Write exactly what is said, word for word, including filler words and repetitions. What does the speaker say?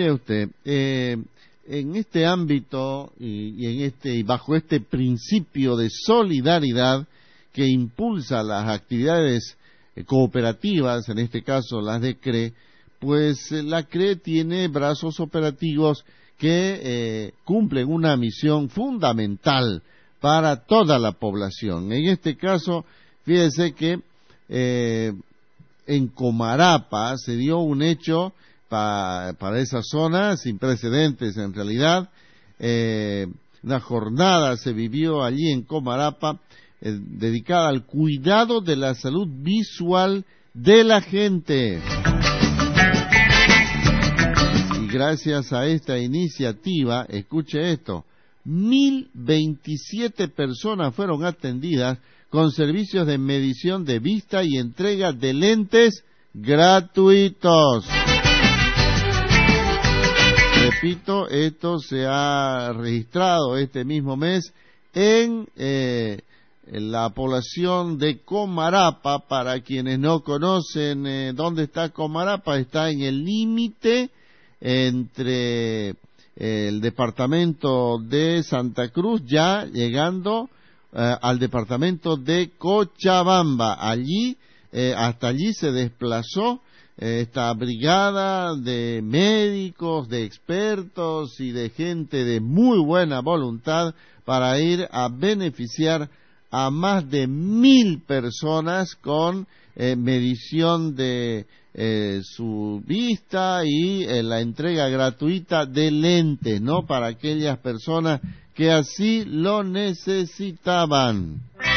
mire usted, eh, en este ámbito y, y en este y bajo este principio de solidaridad que impulsa las actividades eh, cooperativas, en este caso las de C R E, pues eh, la C R E tiene brazos operativos que eh, cumplen una misión fundamental para toda la población. En este caso, fíjese que eh, en Comarapa se dio un hecho pa, para esa zona sin precedentes en realidad. Eh, una jornada se vivió allí en Comarapa eh, dedicada al cuidado de la salud visual de la gente. Y gracias a esta iniciativa, escuche esto, mil veintisiete personas fueron atendidas con servicios de medición de vista y entrega de lentes gratuitos. Repito, esto se ha registrado este mismo mes en, eh, en la población de Comarapa. Para quienes no conocen eh, dónde está Comarapa, está en el límite entre el departamento de Santa Cruz, ya llegando eh, al departamento de Cochabamba. Allí, eh, hasta allí se desplazó eh, esta brigada de médicos, de expertos y de gente de muy buena voluntad para ir a beneficiar a más de mil personas con eh, medición de eh, su vista y eh, la entrega gratuita de lentes, ¿no? Para aquellas personas que así lo necesitaban.